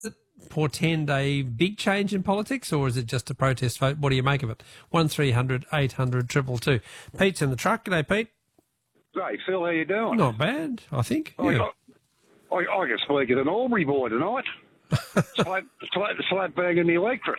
portend a big change in politics, or is it just a protest vote? What do you make of it? 1300 800 222. Pete's in the truck. G'day, Pete. Hey, Phil, how you doing? Not bad, I think. I Yeah. can speak at an Albury boy tonight. slap bang in the electorate.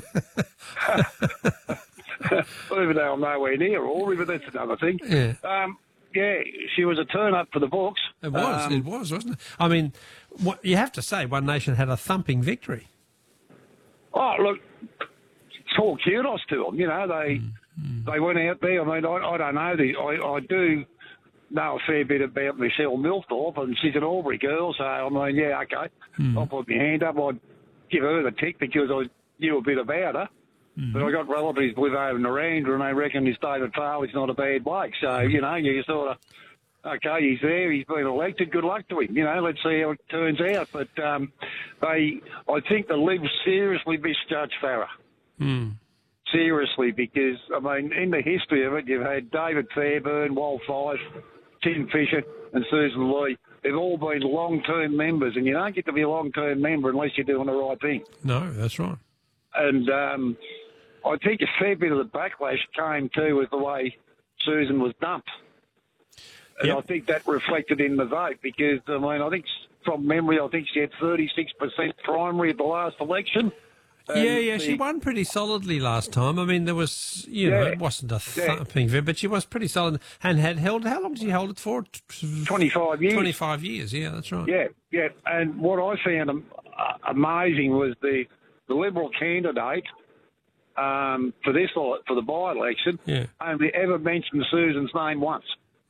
Even though I'm nowhere near Albury, but that's another thing. Yeah. Yeah, she was a turn-up for the books. It was, wasn't it? I mean, you have to say One Nation had a thumping victory. Oh, look, it's all kudos to them. You know, they went out there. I mean, I don't know. I do know a fair bit about Michelle Milthorpe, and she's an Albury girl, so I mean, yeah, okay. I'll put my hand up. I'd give her the tick because I knew a bit about her. But I got relatives live over in Narangba, and they reckon this David Farley's not a bad bloke. So, you know, you sort of, okay, he's there, he's been elected, good luck to him. You know, let's see how it turns out. But I think the Libs seriously misjudged Farah. Seriously, because, I mean, in the history of it, you've had David Fairburn, Walt Fife, Tim Fisher and Susan Lee. They've all been long-term members, and you don't get to be a long-term member unless you're doing the right thing. No, that's right. And I think a fair bit of the backlash came too with the way Susan was dumped. And Yep. I think that reflected in the vote because, I mean, I think from memory, I think she had 36% primary at the last election. Yeah, she won pretty solidly last time. I mean, there was, it wasn't a thumping victory, but she was pretty solid and had held, how long did she hold it for? 25 years. 25 years, yeah, that's right. Yeah. And what I found amazing was the Liberal candidate for the by-election only ever mentioned Susan's name once.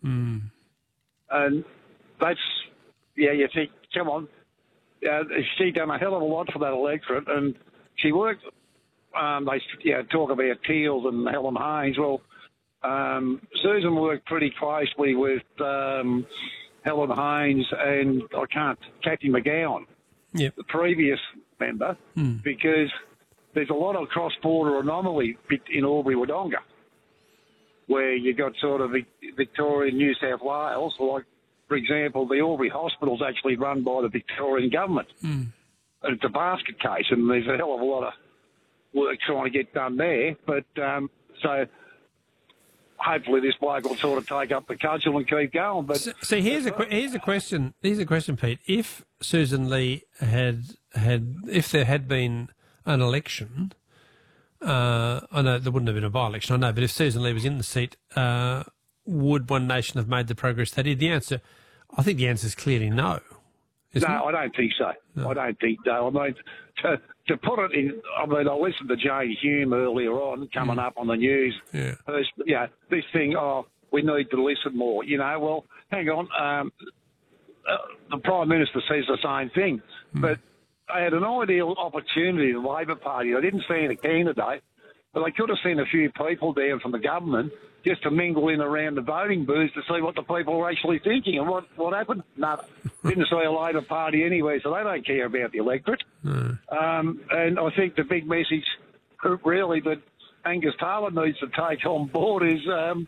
And that's, you think, come on, she done a hell of a lot for that electorate, and she worked, they talk about Teals and Helen Haynes. Well, Susan worked pretty closely with Helen Haynes and Kathy McGowan, the previous member, because there's a lot of cross-border anomaly in Albury-Wodonga, where you got sort of Victoria, New South Wales. Like, for example, the Albury Hospital's actually run by the Victorian government. And it's a basket case, and there's a hell of a lot of work trying to get done there. But so hopefully this bloke will sort of take up the cudgel and keep going. But so here's a question. Here's a question, Pete. If Susan Lee if there had been an election, I know there wouldn't have been a by-election, I know, but if Susan Lee was in the seat, would One Nation have made the progress they did? I think the answer is clearly no. No, I don't think so. No. I don't think so. I mean, to put it in, I listened to Jane Hume earlier on, coming up on the news. Yeah. This thing, we need to listen more. You know, well, hang on. The Prime Minister says the same thing. But they had an ideal opportunity, the Labor Party. They didn't see any candidate, but they could have seen a few people down from the government just to mingle in around the voting booths to see what the people were actually thinking. And what happened? Nothing. Didn't see a Labor Party anyway, so they don't care about the electorate. And I think the big message, really, that Angus Taylor needs to take on board is,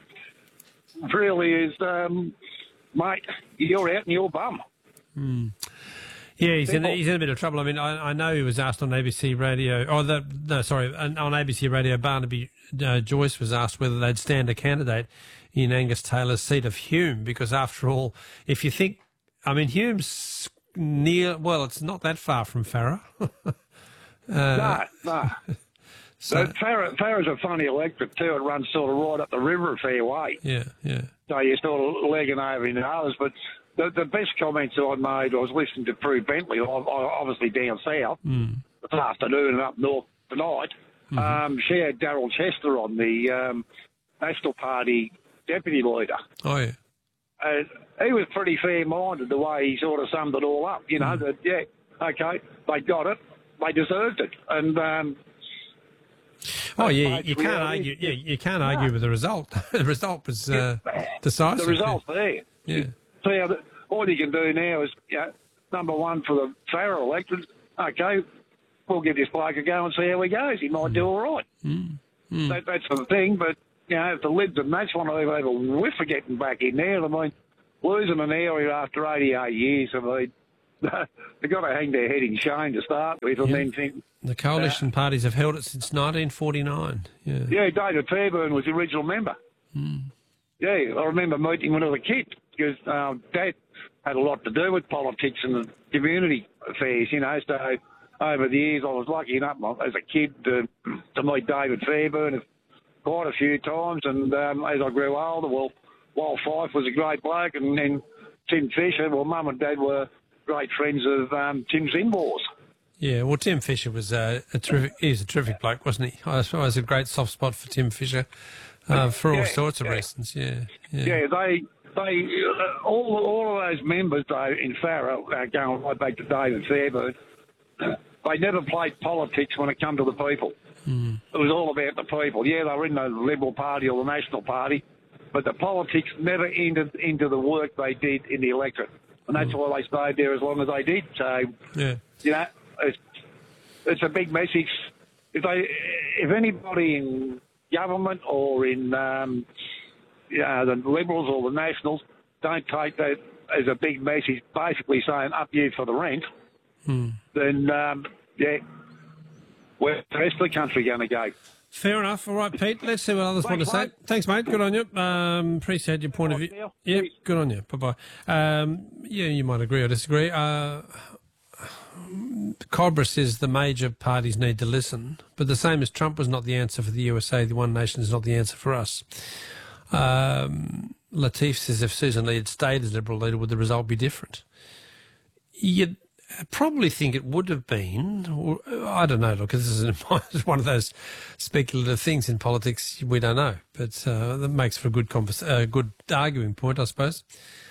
mate, you're out and you're bum. Yeah, he's in a bit of trouble. I mean, I know he was asked on ABC Radio, on ABC Radio, Barnaby Joyce was asked whether they'd stand a candidate in Angus Taylor's seat of Hume, because after all, if you think, I mean, Hume's it's not that far from Farah. No. So Farah's a funny electorate too. It runs sort of right up the river a fair way. Yeah. So you're sort of legging over into others, but the best comments I made, I was listening to Prue Bentley, obviously down south, this afternoon and up north tonight. She had Darryl Chester on, the National Party deputy leader. Oh, yeah. And he was pretty fair-minded the way he sort of summed it all up, you know, that, okay, they got it, they deserved it. And you can't argue. Yeah, you can't argue with the result. The result was decisive. The result's there. Yeah. So all you can do now is, number one, for the Farah electorate, okay, we'll give this bloke a go and see how he goes. He might do all right. That's the thing. But, if the Libs and Nats want to have a whiff of getting back in there, I mean, losing an area after 88 years, I mean, they've got to hang their head in shame to start with, and then think... The coalition parties have held it since 1949. Yeah, David Fairbairn was the original member. Yeah, I remember meeting when I was a kid, because Dad had a lot to do with politics and community affairs, you know, so over the years I was lucky enough as a kid to meet David Fairbairn quite a few times, and as I grew older, well, Wal Fife was a great bloke, and then Tim Fisher, well, Mum and Dad were great friends of Tim's in-laws. Yeah, well, Tim Fisher was he's a terrific bloke, wasn't he? I suppose a great soft spot for Tim Fisher for all sorts of reasons, Yeah, they all of those members, though, in Farrer, going right back to David Fairbairn, they never played politics when it come to the people. It was all about the people. Yeah, they were in the Liberal Party or the National Party, but the politics never entered into the work they did in the electorate. And that's why they stayed there as long as they did. So, you know, it's a big message. If anybody in government or in the Liberals or the Nationals don't take that as a big message, basically saying up you for the rent, then, where's the rest of the country going to go? Fair enough. All right, Pete, let's see what others want to say. Thanks, mate. Good on you. Appreciate your point of view. Yep, good on you. Bye-bye. Yeah, you might agree or disagree. Cobra says the major parties need to listen, but the same as Trump was not the answer for the USA, the One Nation is not the answer for us. Latif says if Susan Lee had stayed as Liberal leader, would the result be different? You'd probably think it would have been. Or, I don't know, look, this is one of those speculative things in politics we don't know, but that makes for a good arguing point, I suppose.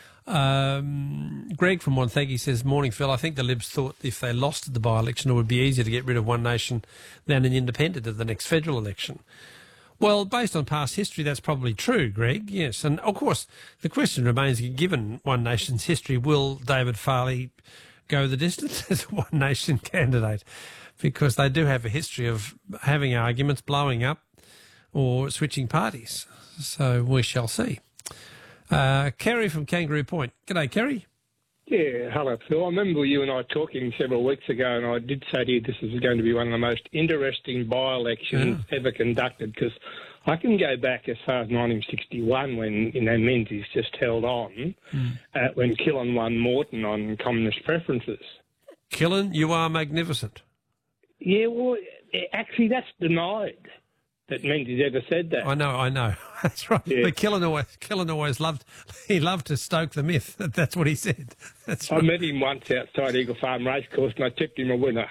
Greg from Wonthaggi says, morning, Phil. I think the Libs thought if they lost at the by-election, it would be easier to get rid of One Nation than an independent at the next federal election. Well, based on past history, that's probably true, Greg, yes. And, of course, the question remains, given One Nation's history, will David Farley go the distance as a One Nation candidate? Because they do have a history of having arguments, blowing up, or switching parties. So we shall see. Kerry from Kangaroo Point. G'day, Kerry. Yeah, hello, Phil. I remember you and I talking several weeks ago, and I did say to you this is going to be one of the most interesting by-elections ever conducted, because I can go back as far as 1961 when, Menzies just held on, when Killen won Moreton on communist preferences. Killen, you are magnificent. Yeah, well, actually that's denied. That Menzies ever said that. I know. That's right. Yeah. But Killen always loved to stoke the myth. That's what he said. That's right. I met him once outside Eagle Farm Racecourse and I tipped him a winner.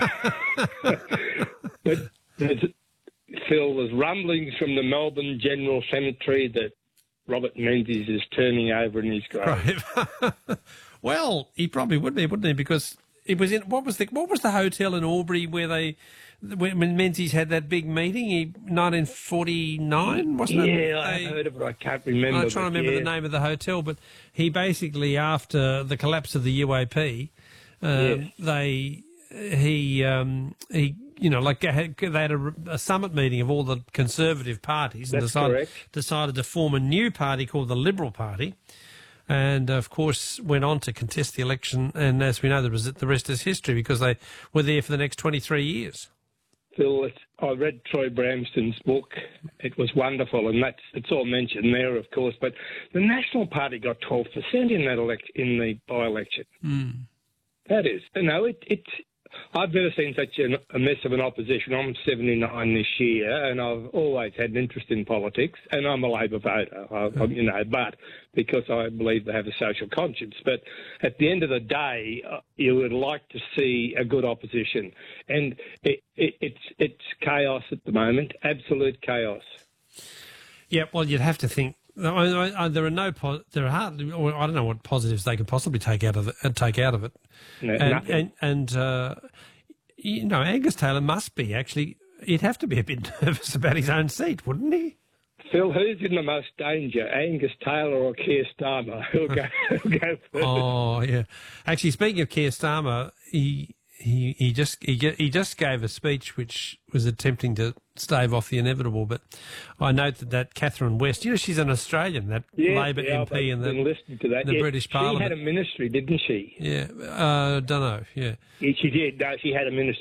But Phil, there's rumblings from the Melbourne General Cemetery that Robert Menzies is turning over in his grave. Right. Well, he probably would be, wouldn't he? Because it was in what was the hotel in Albury where when Menzies had that big meeting, 1949, wasn't it? Yeah, I heard of it. I can't remember. I'm trying to remember the name of the hotel, but he basically, after the collapse of the UAP, they had a summit meeting of all the Conservative parties and decided to form a new party called the Liberal Party. And, of course, went on to contest the election. And as we know, the rest is history because they were there for the next 23 years. Phil, I read Troy Bramston's book. It was wonderful, and it's all mentioned there, of course. But the National Party got 12% in that in the by-election. That is, I've never seen such a mess of an opposition. I'm 79 this year, and I've always had an interest in politics, and I'm a Labor voter, but because I believe they have a social conscience. But at the end of the day, you would like to see a good opposition, and it's chaos at the moment, absolute chaos. Yeah, well, you'd have to think. There are hardly, or I don't know what positives they could possibly take out of it. No, Angus Taylor must be actually. He'd have to be a bit nervous about his own seat, wouldn't he? Phil, who's in the most danger, Angus Taylor or Keir Starmer? He'll go first. Oh yeah. Actually, speaking of Keir Starmer, he just gave a speech which was attempting to stave off the inevitable. But I note that Catherine West, she's an Australian, that Labor MP in the British Parliament. She had a ministry, didn't she? Yeah, don't know. Yeah, she did. No, she had a ministry.